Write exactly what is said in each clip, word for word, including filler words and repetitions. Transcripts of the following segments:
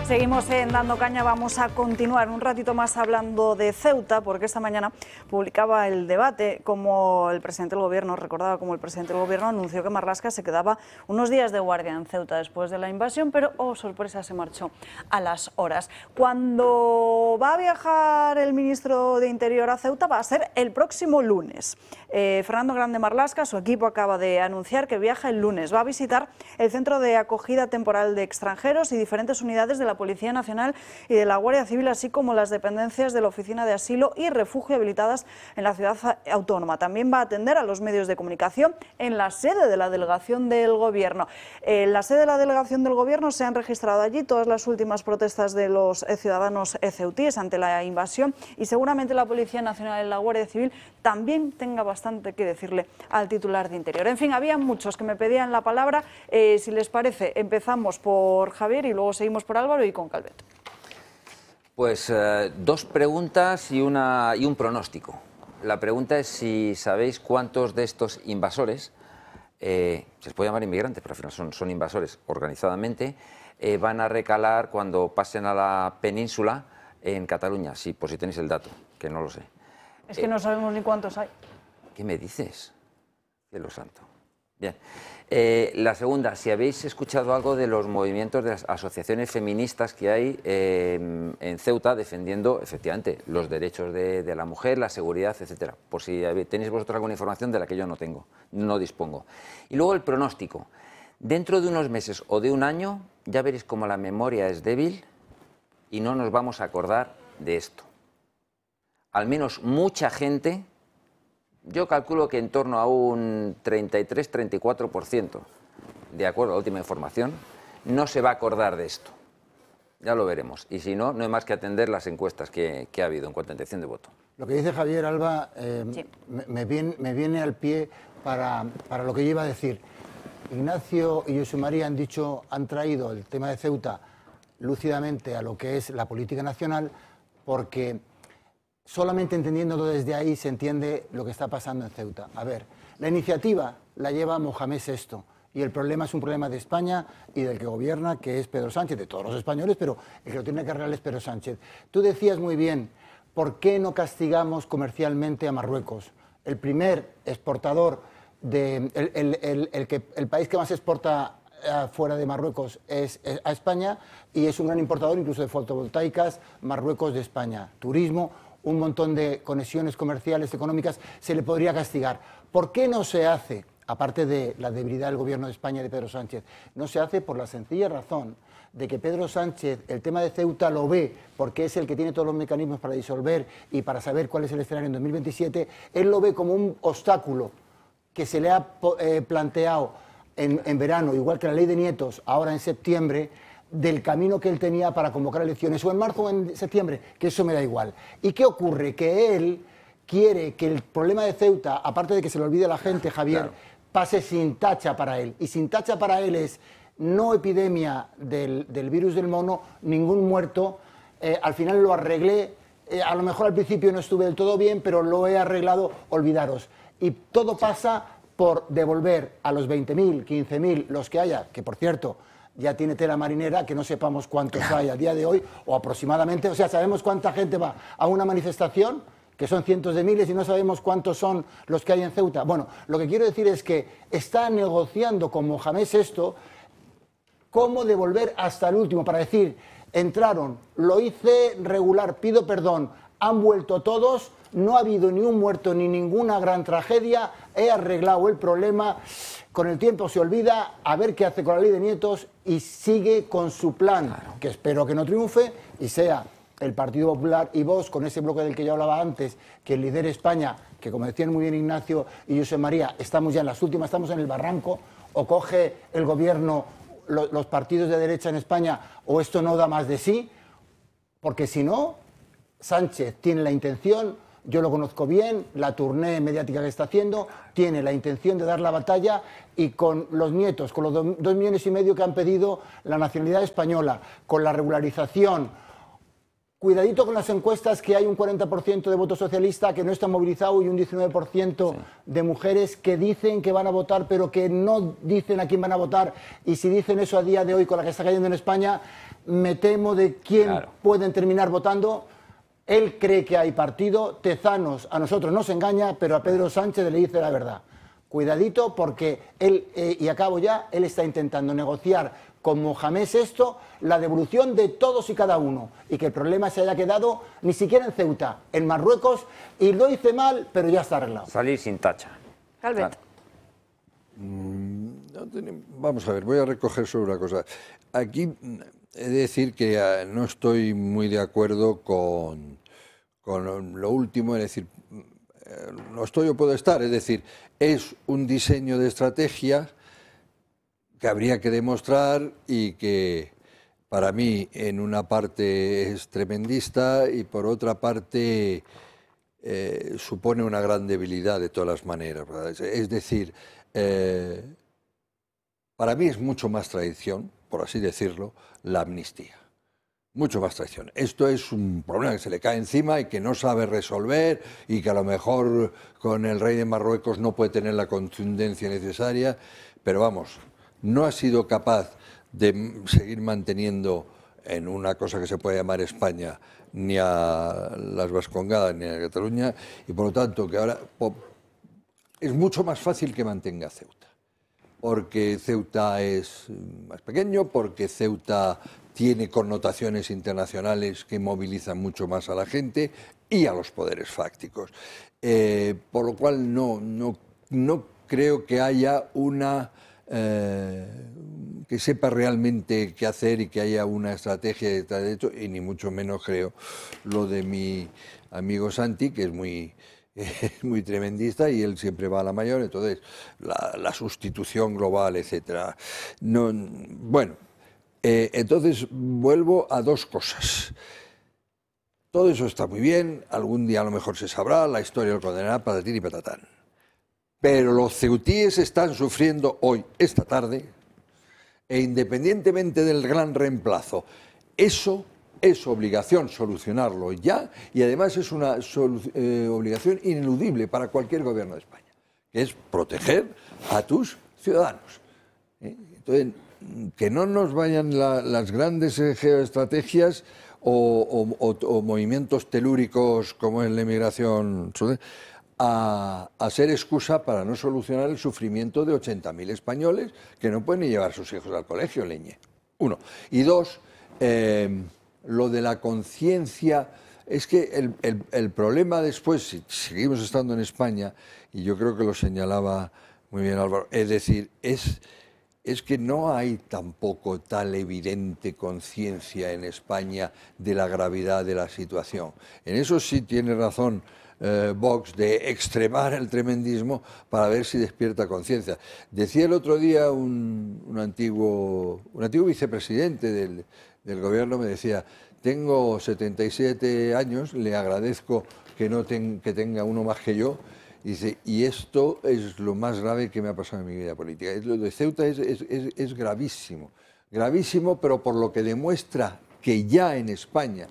Seguimos en Dando Caña, vamos a continuar un ratito más hablando de Ceuta, porque esta mañana publicaba El Debate como el presidente del Gobierno, recordaba como el presidente del Gobierno anunció que Marlaska se quedaba unos días de guardia en Ceuta después de la invasión, pero, oh sorpresa, se marchó a las horas. Cuando va a viajar el ministro de Interior a Ceuta va a ser el próximo lunes. Eh, Fernando Grande Marlaska, su equipo acaba de anunciar que viaja el lunes, va a visitar el Centro de Acogida Temporal de Extranjeros y diferentes unidades de la Policía Nacional y de la Guardia Civil, así como las dependencias de la Oficina de Asilo y Refugio habilitadas en la ciudad autónoma. También va a atender a los medios de comunicación en la sede de la delegación del Gobierno. En la sede de la delegación del Gobierno se han registrado allí todas las últimas protestas de los ciudadanos ceutíes ante la invasión y seguramente la Policía Nacional y la Guardia Civil también tenga bastante que decirle al titular de Interior. En fin, había muchos que me pedían la palabra. Eh, si les parece, empezamos por Javier y luego seguimos por Álvaro y con Calvet. Pues eh, dos preguntas y, una, y un pronóstico. La pregunta es si sabéis cuántos de estos invasores, eh, se les puede llamar inmigrantes, pero al final son, son invasores organizadamente, eh, van a recalar cuando pasen a la península en Cataluña, si, por si tenéis el dato, que no lo sé. Es que eh, no sabemos ni cuántos hay. ¿Qué me dices? Cielo santo. Bien. Eh, la segunda, si habéis escuchado algo de los movimientos de las asociaciones feministas que hay eh, en Ceuta defendiendo efectivamente los derechos de, de la mujer, la seguridad, etcétera. Por si tenéis vosotros alguna información de la que yo no tengo, no dispongo. Y luego el pronóstico. Dentro de unos meses o de un año ya veréis cómo la memoria es débil y no nos vamos a acordar de esto. Al menos mucha gente... Yo calculo que en torno a un treinta y tres a treinta y cuatro por ciento, de acuerdo a la última información, no se va a acordar de esto. Ya lo veremos. Y si no, no hay más que atender las encuestas que, que ha habido en cuanto a intención de voto. Lo que dice Javier, Alba, eh, sí. me, me, viene, me viene al pie para, para lo que yo iba a decir. Ignacio y José María han dicho, han traído el tema de Ceuta lúcidamente a lo que es la política nacional, porque... solamente entendiéndolo desde ahí se entiende lo que está pasando en Ceuta. A ver, la iniciativa la lleva Mohamed sexto y el problema es un problema de España y del que gobierna, que es Pedro Sánchez, de todos los españoles, pero el que lo tiene que arreglar es Pedro Sánchez. Tú decías muy bien, ¿por qué no castigamos comercialmente a Marruecos? El primer exportador, de, el, el, el, el, que, el país que más exporta fuera de Marruecos es, es a España y es un gran importador incluso de fotovoltaicas, Marruecos de España, turismo, un montón de conexiones comerciales, económicas, se le podría castigar. ¿Por qué no se hace, aparte de la debilidad del gobierno de España y de Pedro Sánchez? No se hace por la sencilla razón de que Pedro Sánchez el tema de Ceuta lo ve porque es el que tiene todos los mecanismos para disolver y para saber cuál es el escenario en dos mil veintisiete, él lo ve como un obstáculo que se le ha eh, planteado en, en verano, igual que la ley de nietos, ahora en septiembre, del camino que él tenía para convocar elecciones, o en marzo o en septiembre, que eso me da igual. ¿Y qué ocurre? Que él quiere que el problema de Ceuta, aparte de que se le olvide a la gente, Javier, claro, pase sin tacha para él. Y sin tacha para él es no epidemia del, del virus del mono, ningún muerto, eh, al final lo arreglé, eh, a lo mejor al principio no estuve del todo bien, pero lo he arreglado, olvidaros. Y todo pasa por devolver a los veinte mil, quince mil, los que haya, que por cierto... ya tiene tela marinera, que no sepamos cuántos hay a día de hoy, o aproximadamente, o sea, sabemos cuánta gente va a una manifestación, que son cientos de miles, y no sabemos cuántos son los que hay en Ceuta. Bueno, lo que quiero decir es que está negociando con Mohamed sexto cómo devolver hasta el último, para decir, entraron, lo hice regular, pido perdón, han vuelto todos, no ha habido ni un muerto ni ninguna gran tragedia, he arreglado el problema, con el tiempo se olvida, a ver qué hace con la ley de nietos y sigue con su plan, claro, que espero que no triunfe y sea el Partido Popular y Vox, con ese bloque del que yo hablaba antes, que lidere España, que como decían muy bien Ignacio y José María, estamos ya en las últimas, estamos en el barranco, o coge el gobierno lo, los partidos de derecha en España, o esto no da más de sí, porque si no, Sánchez tiene la intención, yo lo conozco bien, la tournée mediática que está haciendo, tiene la intención de dar la batalla y con los nietos, con los do, dos millones y medio que han pedido la nacionalidad española, con la regularización, cuidadito con las encuestas, que hay un cuarenta por ciento de voto socialista que no está movilizado y un diecinueve por ciento sí. de mujeres que dicen que van a votar, pero que no dicen a quién van a votar. Y si dicen eso a día de hoy, con la que está cayendo en España, me temo de quién claro. pueden terminar votando. Él cree que hay partido. Tezanos a nosotros nos engaña, pero a Pedro Sánchez le dice la verdad. Cuidadito, porque él, eh, y acabo ya, él está intentando negociar con Mohamed sexto la devolución de todos y cada uno, y que el problema se haya quedado ni siquiera en Ceuta, en Marruecos, y lo hice mal, pero ya está arreglado. Salir sin tacha. Calvet. Mm, no tenemos, vamos a ver, voy a recoger sobre una cosa. Aquí he de decir que uh, no estoy muy de acuerdo con, con lo último, es decir, eh, no estoy o puedo estar, es decir, es un diseño de estrategia que habría que demostrar y que para mí en una parte es tremendista y por otra parte eh, supone una gran debilidad de todas las maneras, ¿verdad? Es decir, eh, para mí es mucho más traición, por así decirlo, la amnistía. Mucho más traición. Esto es un problema que se le cae encima y que no sabe resolver y que a lo mejor con el rey de Marruecos no puede tener la contundencia necesaria, pero vamos, no ha sido capaz de seguir manteniendo en una cosa que se puede llamar España ni a las Vascongadas ni a Cataluña, y por lo tanto que ahora es mucho más fácil que mantenga Ceuta, porque Ceuta es más pequeño, porque Ceuta tiene connotaciones internacionales que movilizan mucho más a la gente y a los poderes fácticos, eh, por lo cual no, no, no creo que haya una Eh, que sepa realmente qué hacer y que haya una estrategia detrás de esto, y ni mucho menos creo lo de mi amigo Santi, que es muy, eh, muy tremendista y él siempre va a la mayor, entonces la, la sustitución global, etcétera. No, bueno, eh, entonces vuelvo a dos cosas. Todo eso está muy bien, algún día a lo mejor se sabrá, la historia lo condenará, patatín y patatán. Pero los ceutíes están sufriendo hoy, esta tarde, e independientemente del gran reemplazo, eso es obligación solucionarlo ya, y además es una eh, obligación ineludible para cualquier gobierno de España, que es proteger a tus ciudadanos. ¿Eh? Entonces, que no nos vayan la, las grandes geoestrategias o, o, o, o movimientos telúricos como es la emigración A, a ser excusa para no solucionar el sufrimiento de ochenta mil españoles que no pueden ni llevar a sus hijos al colegio, leñe. Uno. Y dos, eh, lo de la conciencia, es que el, el, el problema después, si seguimos estando en España, y yo creo que lo señalaba muy bien Álvaro, es decir, es, es que no hay tampoco tal evidente conciencia en España de la gravedad de la situación. En eso sí tiene razón Eh, Vox, de extremar el tremendismo para ver si despierta conciencia. Decía el otro día un, un, antiguo, un antiguo vicepresidente del, del gobierno, me decía, tengo setenta y siete años, le agradezco que, no ten, que tenga uno más que yo, y, dice, y esto es lo más grave que me ha pasado en mi vida política. Lo de Ceuta es, es, es, es gravísimo, gravísimo, pero por lo que demuestra que ya en España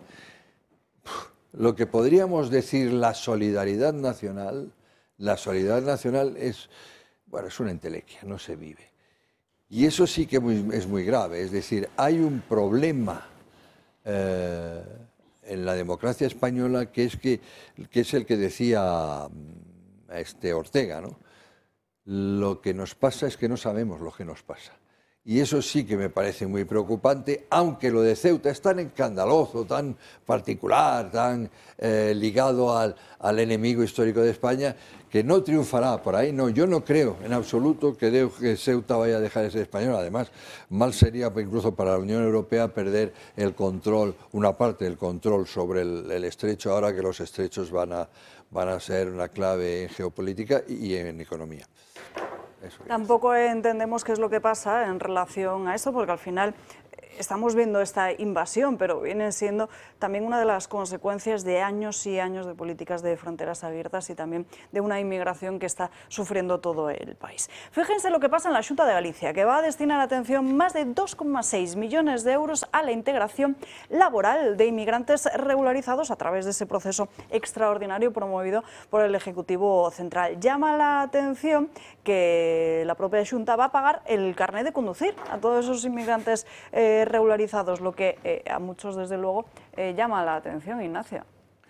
lo que podríamos decir la solidaridad nacional, la solidaridad nacional es, bueno, es una entelequia, no se vive. Y eso sí que muy, es muy grave, es decir, hay un problema eh, en la democracia española que es, que, que es el que decía este Ortega, ¿no? Lo que nos pasa es que no sabemos lo que nos pasa. Y eso sí que me parece muy preocupante, aunque lo de Ceuta es tan escandaloso, tan particular, tan eh, ligado al, al enemigo histórico de España, que no triunfará por ahí. No, yo no creo en absoluto que, de, que Ceuta vaya a dejar de ser español. Además, mal sería incluso para la Unión Europea perder el control, una parte del control sobre el, el estrecho, ahora que los estrechos van a, van a ser una clave en geopolítica y, y en economía. Eso. Tampoco entendemos qué es lo que pasa en relación a eso, porque al final estamos viendo esta invasión, pero viene siendo también una de las consecuencias de años y años de políticas de fronteras abiertas y también de una inmigración que está sufriendo todo el país. Fíjense lo que pasa en la Xunta de Galicia, que va a destinar atención más de dos coma seis millones de euros a la integración laboral de inmigrantes regularizados a través de ese proceso extraordinario promovido por el Ejecutivo Central. Llama la atención que la propia Xunta va a pagar el carnet de conducir a todos esos inmigrantes eh, regularizados, lo que eh, a muchos desde luego eh, llama la atención, Ignacio.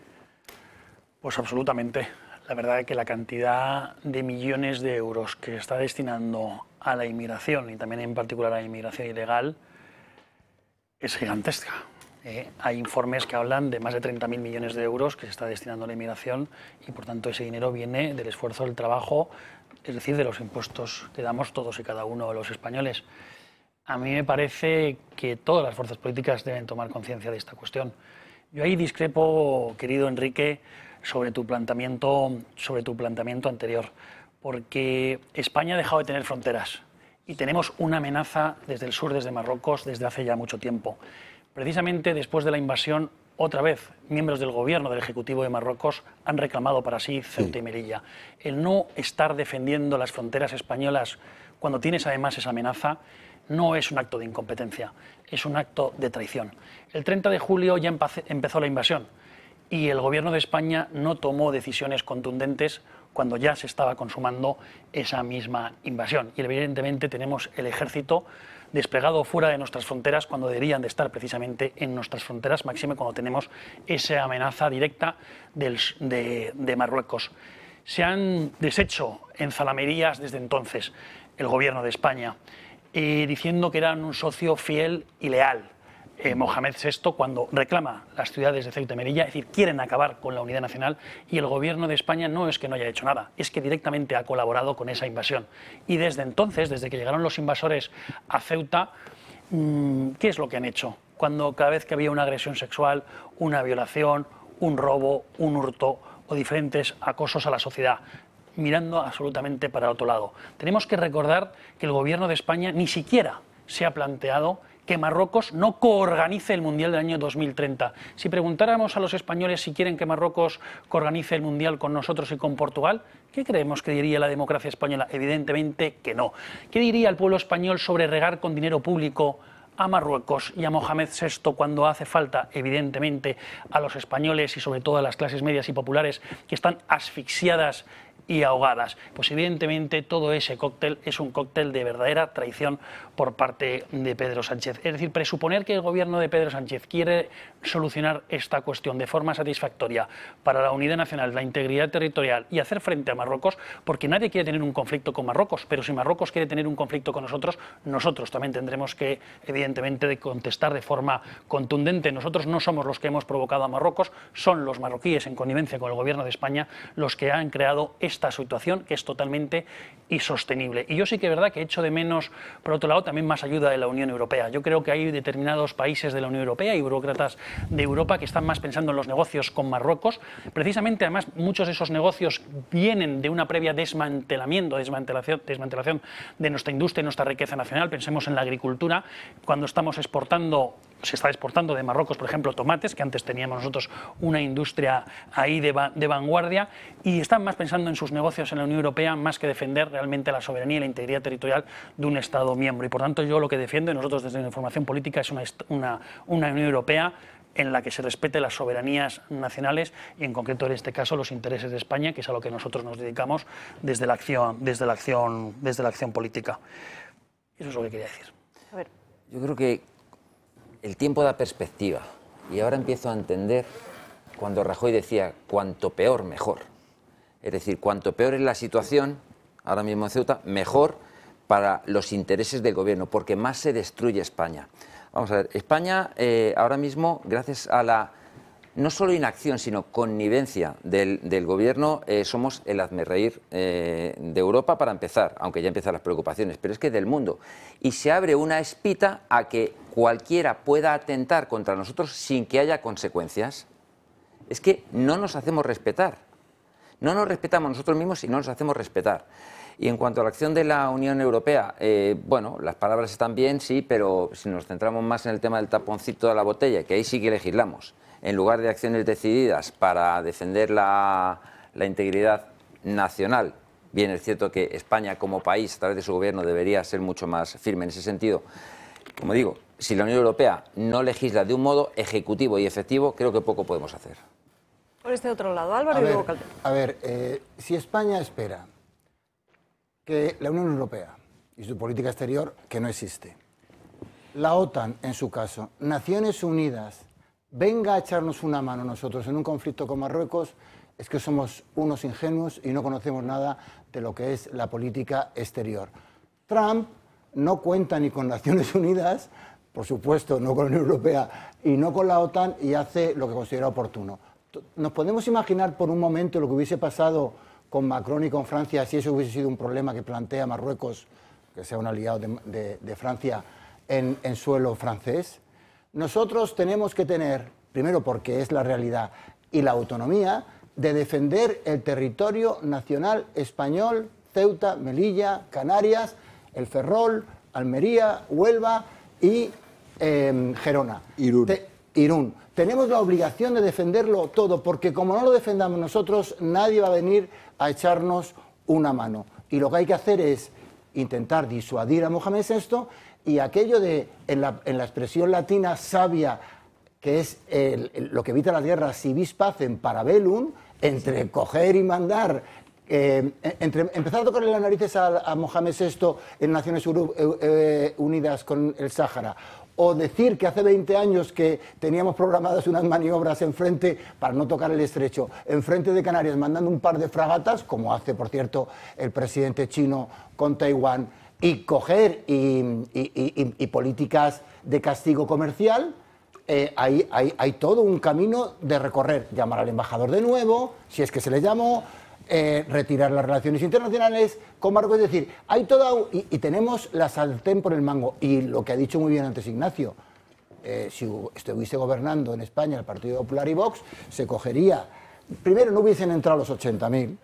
Pues absolutamente. La verdad es que la cantidad de millones de euros que está destinando a la inmigración y también en particular a la inmigración ilegal es gigantesca. Eh, hay informes que hablan de más de treinta mil millones de euros que se está destinando a la inmigración y por tanto ese dinero viene del esfuerzo del trabajo, es decir, de los impuestos que damos todos y cada uno de los españoles. A mí me parece que todas las fuerzas políticas deben tomar conciencia de esta cuestión. Yo ahí discrepo, querido Enrique, sobre tu planteamiento, sobre tu planteamiento anterior, porque España ha dejado de tener fronteras y tenemos una amenaza desde el sur, desde Marruecos, desde hace ya mucho tiempo. Precisamente después de la invasión, otra vez, miembros del gobierno del Ejecutivo de Marruecos han reclamado para sí Ceuta y Melilla. El no estar defendiendo las fronteras españolas cuando tienes además esa amenaza no es un acto de incompetencia, es un acto de traición. El treinta de julio ya empezó la invasión y el gobierno de España no tomó decisiones contundentes cuando ya se estaba consumando esa misma invasión. Y evidentemente tenemos el ejército desplegado fuera de nuestras fronteras cuando deberían de estar precisamente en nuestras fronteras, máxime cuando tenemos esa amenaza directa del, de, de Marruecos. Se han deshecho en zalamerías desde entonces el gobierno de España, eh, diciendo que eran un socio fiel y leal. Eh, Mohamed sexto, cuando reclama las ciudades de Ceuta y Melilla, es decir, quieren acabar con la unidad nacional, y el gobierno de España no es que no haya hecho nada, es que directamente ha colaborado con esa invasión. Y desde entonces, desde que llegaron los invasores a Ceuta, ¿qué es lo que han hecho? Cuando cada vez que había una agresión sexual, una violación, un robo, un hurto o diferentes acosos a la sociedad, mirando absolutamente para otro lado. Tenemos que recordar que el gobierno de España ni siquiera se ha planteado que Marruecos no coorganice el Mundial del año dos mil treinta. Si preguntáramos a los españoles si quieren que Marruecos coorganice el Mundial con nosotros y con Portugal, ¿qué creemos que diría la democracia española? Evidentemente que no. ¿Qué diría el pueblo español sobre regar con dinero público a Marruecos y a Mohamed sexto cuando hace falta, evidentemente, a los españoles y sobre todo a las clases medias y populares que están asfixiadas y ahogadas? Pues evidentemente todo ese cóctel es un cóctel de verdadera traición por parte de Pedro Sánchez. Es decir, presuponer que el gobierno de Pedro Sánchez quiere solucionar esta cuestión de forma satisfactoria para la unidad nacional, la integridad territorial y hacer frente a Marruecos, porque nadie quiere tener un conflicto con Marruecos, pero si Marruecos quiere tener un conflicto con nosotros, nosotros también tendremos que, evidentemente, de contestar de forma contundente. Nosotros no somos los que hemos provocado a Marruecos, son los marroquíes en connivencia con el gobierno de España los que han creado esta situación que es totalmente insostenible. Y yo sí que es verdad que echo de menos, por otro lado, también más ayuda de la Unión Europea. Yo creo que hay determinados países de la Unión Europea y burócratas de Europa que están más pensando en los negocios con Marruecos. Precisamente, además, muchos de esos negocios vienen de una previa desmantelamiento, desmantelación, desmantelación de nuestra industria y nuestra riqueza nacional. Pensemos en la agricultura, cuando estamos exportando, se está exportando de Marruecos, por ejemplo, tomates, que antes teníamos nosotros una industria ahí de, va, de vanguardia, y están más pensando en sus negocios en la Unión Europea más que defender realmente la soberanía y la integridad territorial de un Estado miembro. Y por tanto yo lo que defiendo, y nosotros desde la Información Política, es una, una, una Unión Europea en la que se respete las soberanías nacionales y en concreto en este caso los intereses de España, que es a lo que nosotros nos dedicamos desde la acción, desde la acción, desde la acción política. Eso es lo que quería decir. A ver. Yo creo que el tiempo da perspectiva y ahora empiezo a entender cuando Rajoy decía cuanto peor mejor. Es decir, cuanto peor es la situación ahora mismo en Ceuta, mejor para los intereses del gobierno, porque más se destruye España. Vamos a ver, España eh, ahora mismo, gracias a la no solo inacción, sino connivencia del, del gobierno, eh, somos el hazmerreír eh, de Europa para empezar, aunque ya empiezan las preocupaciones, pero es que del mundo. Y se abre una espita a que cualquiera pueda atentar contra nosotros sin que haya consecuencias. Es que no nos hacemos respetar. No nos respetamos nosotros mismos y no nos hacemos respetar. Y en cuanto a la acción de la Unión Europea, eh, bueno, las palabras están bien, sí, pero si nos centramos más en el tema del taponcito de la botella, que ahí sí que legislamos, en lugar de acciones decididas para defender la, la integridad nacional, bien es cierto que España como país, a través de su gobierno, debería ser mucho más firme en ese sentido. Como digo, si la Unión Europea no legisla de un modo ejecutivo y efectivo, creo que poco podemos hacer. Por este otro lado, Álvaro A y ver, luego Calderón. a ver eh, si España espera que la Unión Europea y su política exterior, que no existe, la OTAN, en su caso, Naciones Unidas, venga a echarnos una mano nosotros en un conflicto con Marruecos, es que somos unos ingenuos y no conocemos nada de lo que es la política exterior. Trump no cuenta ni con Naciones Unidas, por supuesto, no con la Unión Europea y no con la OTAN, y hace lo que considera oportuno. ¿Nos podemos imaginar por un momento lo que hubiese pasado con Macron y con Francia si eso hubiese sido un problema que plantea Marruecos, que sea un aliado de, de, de Francia, en, en suelo francés? Nosotros tenemos que tener, primero porque es la realidad, y la autonomía de defender el territorio nacional español, Ceuta, Melilla, Canarias, el Ferrol, Almería, Huelva y eh, Gerona. Irún. Te, Irún. Tenemos la obligación de defenderlo todo, porque como no lo defendamos nosotros, nadie va a venir a echarnos una mano. Y lo que hay que hacer es intentar disuadir a Mohamed sexto, y aquello de, en la, en la expresión latina sabia, que es el, el, lo que evita las guerras, si vis pacem para bellum, entre coger y mandar, eh, entre empezar a tocarle las narices a, a Mohamed sexto en Naciones Unidas con el Sáhara, o decir que hace veinte años que teníamos programadas unas maniobras enfrente, para no tocar el estrecho, enfrente de Canarias, mandando un par de fragatas, como hace, por cierto, el presidente chino con Taiwán, y coger y, y, y, y políticas de castigo comercial, eh, hay, hay, hay todo un camino de recorrer. Llamar al embajador de nuevo, si es que se le llamó, Eh, retirar las relaciones internacionales con Marruecos, es decir, hay toda y, y tenemos la sartén por el mango. Y lo que ha dicho muy bien antes Ignacio, eh, si estuviese gobernando en España el Partido Popular y Vox, se cogería, primero no hubiesen entrado los ochenta mil,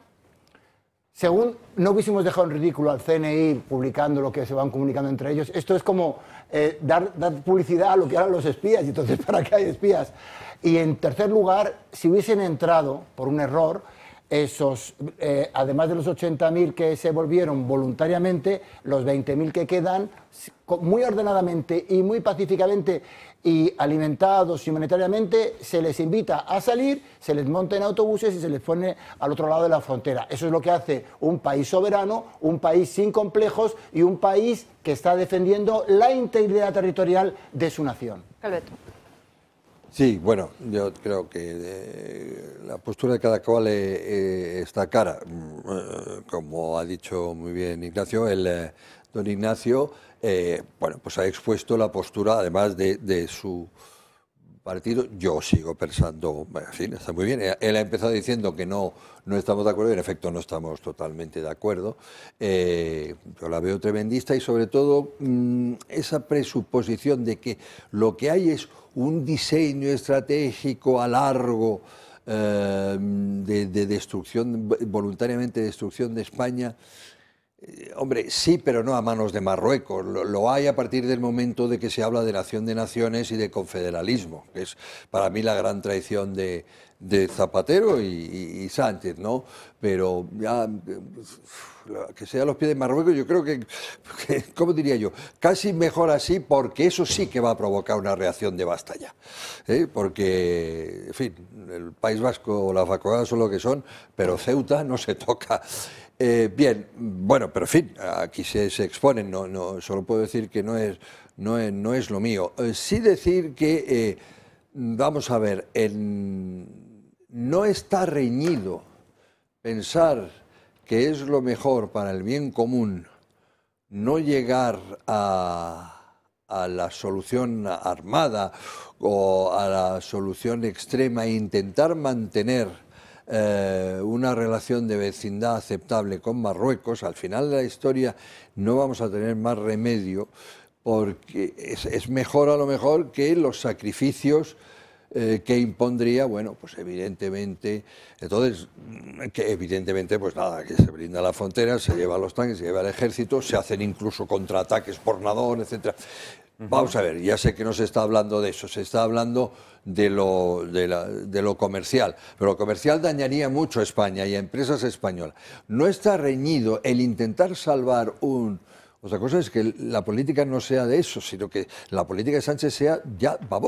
según no hubiésemos dejado en ridículo al C N I publicando lo que se van comunicando entre ellos. Esto es como eh, dar, dar publicidad a lo que harán los espías, y entonces ¿para qué hay espías? Y en tercer lugar, si hubiesen entrado por un error, esos, eh, además de los ochenta mil que se volvieron voluntariamente, los veinte mil que quedan, muy ordenadamente y muy pacíficamente y alimentados humanitariamente, se les invita a salir, se les monta en autobuses y se les pone al otro lado de la frontera. Eso es lo que hace un país soberano, un país sin complejos y un país que está defendiendo la integridad territorial de su nación. Calveto. Sí, bueno, yo creo que eh, la postura de cada cual eh, está clara. Eh, como ha dicho muy bien Ignacio, el eh, don Ignacio, eh, bueno, pues ha expuesto la postura, además de, de su partido. Yo sigo pensando, en fin, está muy bien. Él ha empezado diciendo que no, no estamos de acuerdo, y en efecto no estamos totalmente de acuerdo. Eh, yo la veo tremendista, y sobre todo mmm, esa presuposición de que lo que hay es un diseño estratégico a largo eh, de, de destrucción, voluntariamente destrucción de España. Eh, hombre, sí, pero no a manos de Marruecos. Lo, lo hay a partir del momento de que se habla de nación de naciones y de confederalismo, que es para mí la gran traición de, de Zapatero y, y, y Sánchez, ¿no? Pero ya, que sea a los pies de Marruecos, yo creo que, que, ¿cómo diría yo? Casi mejor así, porque eso sí que va a provocar una reacción de basta ya. ¿Eh? Porque, en fin, el País Vasco o las Facoadas son lo que son, pero Ceuta no se toca. Eh, bien, bueno, pero en fin, aquí se, se exponen, no, no, solo puedo decir que no es, no es, no es lo mío. Eh, sí decir que, eh, vamos a ver, en, no está reñido pensar que es lo mejor para el bien común no llegar a, a la solución armada o a la solución extrema e intentar mantener Eh, una relación de vecindad aceptable con Marruecos. Al final de la historia no vamos a tener más remedio, porque es, es mejor a lo mejor que los sacrificios eh, que impondría, bueno, pues evidentemente, entonces, que evidentemente, pues nada, que se brinda la frontera, se lleva los tanques, se lleva el ejército, se hacen incluso contraataques por Nadón, etcétera. Vamos a ver, ya sé que no se está hablando de eso, se está hablando de lo, de, la, de lo comercial, pero lo comercial dañaría mucho a España y a empresas españolas. No está reñido el intentar salvar un... Otra cosa es que la política no sea de eso, sino que la política de Sánchez sea ya babosa.